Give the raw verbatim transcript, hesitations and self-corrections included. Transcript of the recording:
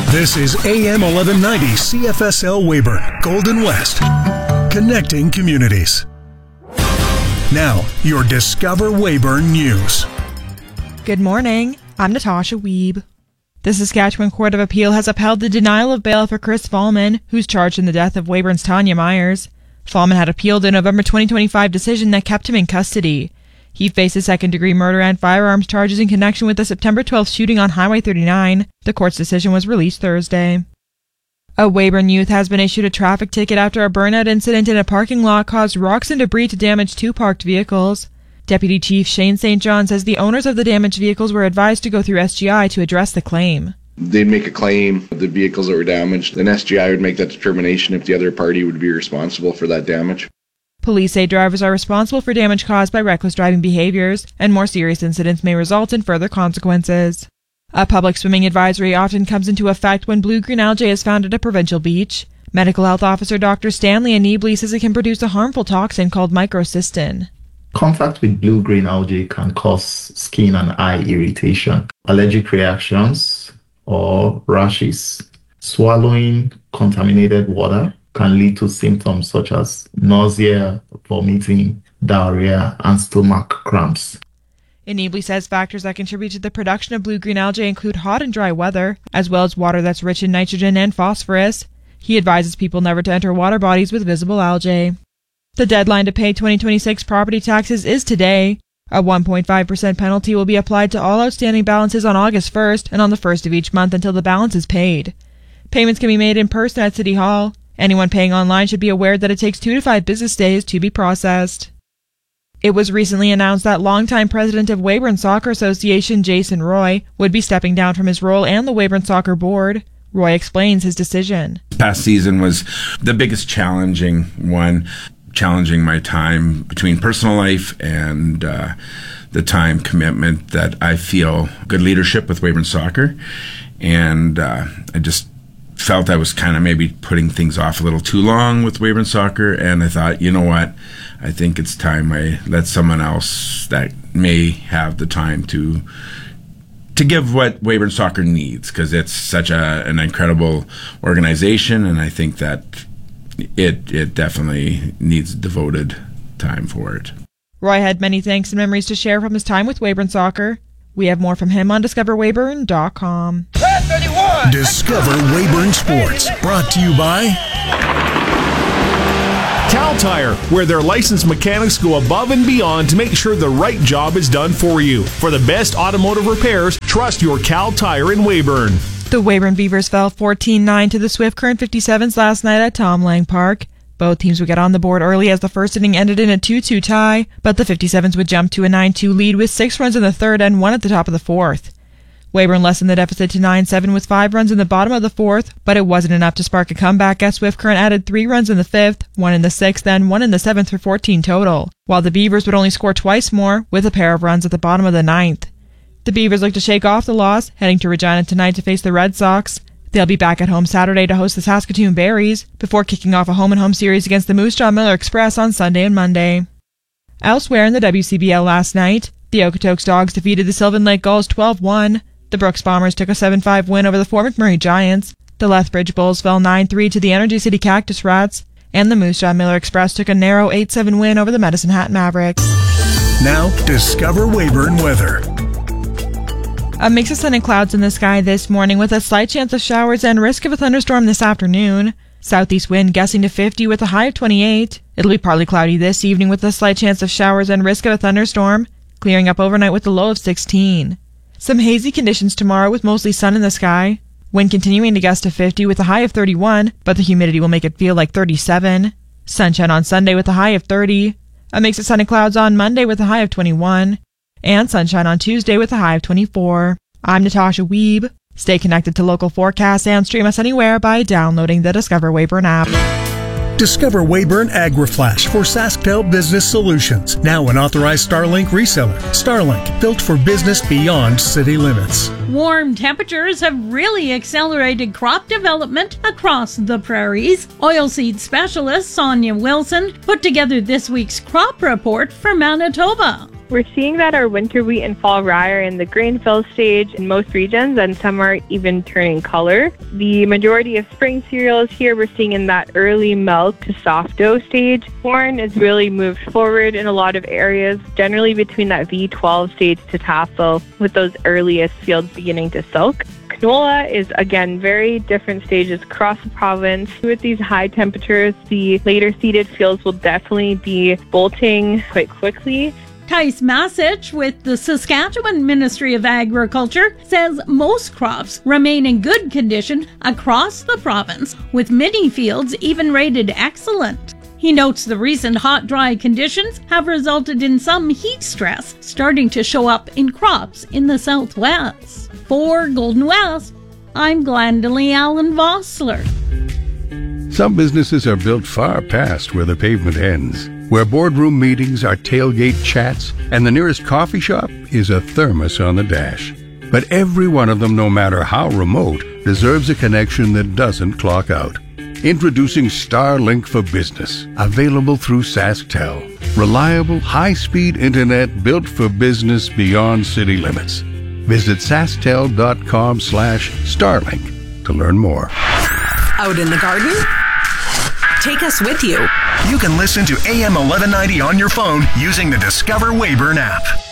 This is A M eleven ninety C F S L Weyburn, Golden West, connecting communities. Now, your Discover Weyburn News. Good morning. I'm Natasha Wiebe. The Saskatchewan Court of Appeal has upheld the denial of bail for Chris Fallman, who's charged in the death of Weyburn's Tanya Myers. Fallman had appealed a November twenty twenty-five decision that kept him in custody. He faces second-degree murder and firearms charges in connection with the September twelfth shooting on Highway thirty-nine. The court's decision was released Thursday. A Weyburn youth has been issued a traffic ticket after a burnout incident in a parking lot caused rocks and debris to damage two parked vehicles. Deputy Chief Shane Saint John says the owners of the damaged vehicles were advised to go through S G I to address the claim. They'd make a claim of the vehicles that were damaged, then S G I would make that determination if the other party would be responsible for that damage. Police say drivers are responsible for damage caused by reckless driving behaviors, and more serious incidents may result in further consequences. A public swimming advisory often comes into effect when blue-green algae is found at a provincial beach. Medical Health Officer Doctor Stanley Aneebly says it can produce a harmful toxin called microcystin. Contact with blue-green algae can cause skin and eye irritation, allergic reactions, or rashes. Swallowing contaminated water can lead to symptoms such as nausea, vomiting, diarrhea, and stomach cramps. Aneebly says factors that contribute to the production of blue-green algae include hot and dry weather, as well as water that's rich in nitrogen and phosphorus. He advises people never to enter water bodies with visible algae. The deadline to pay twenty twenty-six property taxes is today. A one point five percent penalty will be applied to all outstanding balances on August first and on the first of each month until the balance is paid. Payments can be made in person at City Hall. Anyone paying online should be aware that it takes two to five business days to be processed. It was recently announced that longtime president of Weyburn Soccer Association, Jason Roy, would be stepping down from his role and the Weyburn Soccer Board. Roy explains his decision. Past season was the biggest challenging one, challenging my time between personal life and uh, the time commitment that I feel good leadership with Weyburn Soccer. And uh, I just felt I was kind of maybe putting things off a little too long with Weyburn Soccer, and I thought, you know what, I think it's time I let someone else that may have the time to to give what Weyburn Soccer needs, because it's such a an incredible organization, and I think that it it definitely needs devoted time for it. Roy had many thanks and memories to share from his time with Weyburn Soccer. We have more from him on discover weyburn dot com. Discover Weyburn Sports, brought to you by Cal Tire, where their licensed mechanics go above and beyond to make sure the right job is done for you. For the best automotive repairs, trust your Cal Tire in Weyburn. The Weyburn Beavers fell fourteen nine to the Swift Current fifty-sevens last night at Tom Lang Park. Both teams would get on the board early as the first inning ended in a two two tie, but the fifty-sevens would jump to a nine two lead with six runs in the third and one at the top of the fourth. Weyburn lessened the deficit to nine seven with five runs in the bottom of the fourth, but it wasn't enough to spark a comeback as Swift Current added three runs in the fifth, one in the sixth, and one in the seventh for fourteen total, while the Beavers would only score twice more with a pair of runs at the bottom of the ninth. The Beavers look to shake off the loss, heading to Regina tonight to face the Red Sox. They'll be back at home Saturday to host the Saskatoon Berries, before kicking off a home-and-home series against the Moose Jaw Miller Express on Sunday and Monday. Elsewhere in the W C B L last night, the Okotoks Dogs defeated the Sylvan Lake Gulls twelve one. The Brooks Bombers took a seven five win over the Fort McMurray Giants. The Lethbridge Bulls fell nine three to the Energy City Cactus Rats. And the Moose Jaw Miller Express took a narrow eight seven win over the Medicine Hat Mavericks. Now, Discover Weyburn weather. A mix of sun and clouds in the sky this morning with a slight chance of showers and risk of a thunderstorm this afternoon. Southeast wind gusting to fifty with a high of twenty-eight. It'll be partly cloudy this evening with a slight chance of showers and risk of a thunderstorm, clearing up overnight with a low of sixteen. Some hazy conditions tomorrow with mostly sun in the sky. Wind continuing to gust to fifty with a high of thirty-one, but the humidity will make it feel like thirty-seven. Sunshine on Sunday with a high of thirty. A mix of sun and clouds on Monday with a high of twenty-one. And sunshine on Tuesday with a high of twenty-four. I'm Natasha Wiebe. Stay connected to local forecasts and stream us anywhere by downloading the Discover Weyburn app. Discover Weyburn AgriFlash for SaskTel Business Solutions. Now an authorized Starlink reseller. Starlink, built for business beyond city limits. Warm temperatures have really accelerated crop development across the prairies. Oilseed specialist Sonia Wilson put together this week's crop report for Manitoba. We're seeing that our winter wheat and fall rye are in the grain fill stage in most regions, and some are even turning color. The majority of spring cereals here we're seeing in that early milk to soft dough stage. Corn is really moved forward in a lot of areas, generally between that V twelve stage to tassel, with those earliest fields beginning to silk. Canola is, again, very different stages across the province. With these high temperatures, the later seeded fields will definitely be bolting quite quickly. Tice Masich with the Saskatchewan Ministry of Agriculture says most crops remain in good condition across the province, with many fields even rated excellent. He notes the recent hot, dry conditions have resulted in some heat stress starting to show up in crops in the southwest. For Golden West, I'm Glendalee Allen Vossler. Some businesses are built far past where the pavement ends, where boardroom meetings are tailgate chats, and the nearest coffee shop is a thermos on the dash. But every one of them, no matter how remote, deserves a connection that doesn't clock out. Introducing Starlink for Business, available through SaskTel. Reliable, high-speed internet built for business beyond city limits. Visit sasktel.com slash Starlink to learn more. Out in the garden? Take us with you. You can listen to A M eleven ninety on your phone using the Discover Weyburn app.